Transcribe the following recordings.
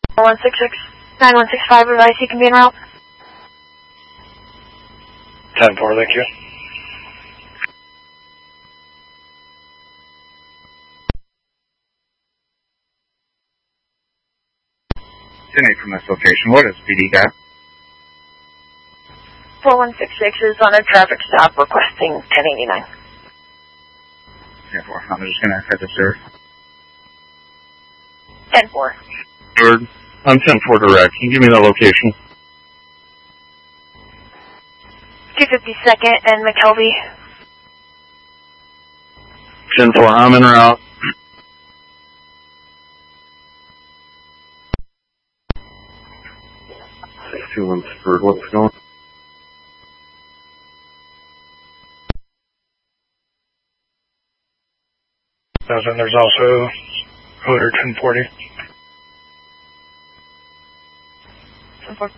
166 9165, advise you can be en route. 10-4, thank you. From this location, what is PD got? 4166 is on a traffic stop requesting 1089. Yeah, I'm just going to head to sir. 10-4. Third, I'm 10-4 direct. Can you give me that location? 252nd and McKelvey. 10-4, I'm en route. 621 Spurred, what's going on? There's also Hooter 1040. 10-4.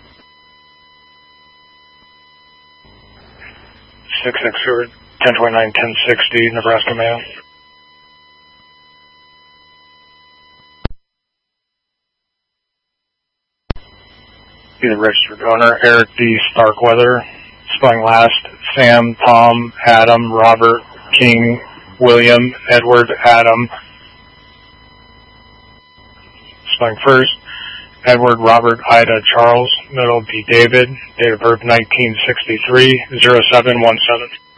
66 Hooter 1029 1060, Nebraska Mail. Be the registered owner, Eric D. Starkweather, spelling last, Sam, Tom, Adam, Robert, King, William, Edward, Adam, spelling first, Edward, Robert, Ida, Charles, middle, B. David, date of birth 1963, 0717.